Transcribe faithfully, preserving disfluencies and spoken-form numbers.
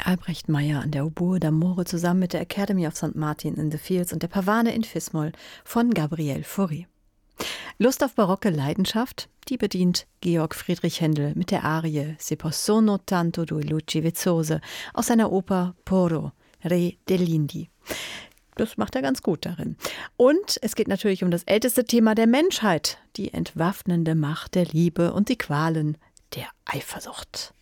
Albrecht Meyer an der Oboe d'Amore zusammen mit der Academy of Saint Martin in the Fields und der Pavane in Fis-Moll von Gabriel Fauré. Lust auf barocke Leidenschaft? Die bedient Georg Friedrich Händel mit der Arie Se possono tanto due luci vezzose aus seiner Oper Porro, Re dell'Indi. Das macht er ganz gut darin. Und es geht natürlich um das älteste Thema der Menschheit, die entwaffnende Macht der Liebe und die Qualen der Eifersucht.